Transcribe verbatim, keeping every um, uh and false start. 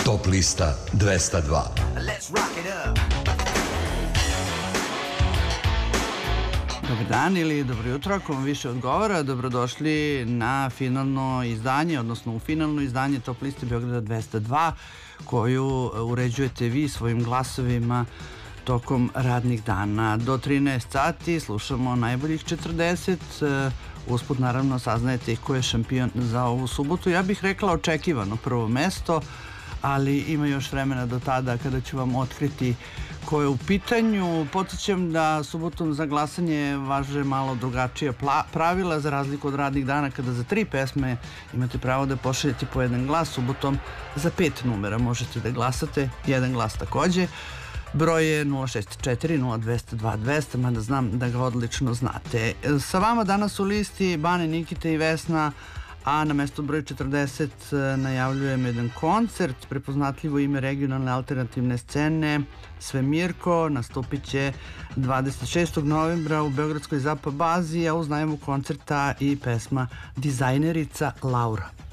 Top lista dvesta dva. Dobar dan ili dobro jutro, ako vam više odgovara. Dobrodošli na finalno izdanje, odnosno u finalno izdanje Top liste Beograda dvesta dva, koju uređujete vi svojim glasovima tokom radnih dana. Do trinaest sati slušamo najboljih četrdeset. Usput naravno saznajete ko je šampion za ovu subotu. Ja bih rekla očekivano prvo mesto, ali ima još vremena do tada kada ću vam otkriti ko je u pitanju. Podsjećam da subotom za glasanje važe malo drugačija pravila, za razliku od radnih dana kada za tri pesme imate pravo da pošaljete po jedan glas. Subotom za pet numera možete da glasate, jedan glas takođe. Broj je nula šest četiri nula dvesta dva dvesta, mada znam da ga odlično znate. Sa vama danas u listi Bane, Nikita i Vesna, a na mestu broj četrdeset najavljujem jedan koncert, prepoznatljivo ime regionalne alternativne scene Svemirko. Nastupit će dvadeset šestog novembra u Beogradskoj Zapa bazi, a uz najavu koncerta i pesma Dizajnerica Laura.